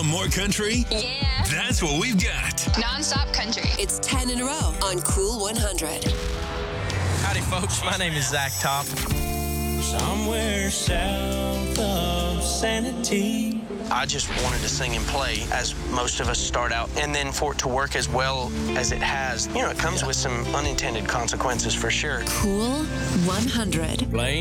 Want more country? Yeah. That's what we've got. Non-stop country. It's 10 in a row on Cool 100. Howdy, folks. My name is Zach Top. Somewhere south of sanity. I just wanted to sing and play, as most of us start out, and then for it to work as well as it has, it comes with some unintended consequences for sure. Cool 100. Playing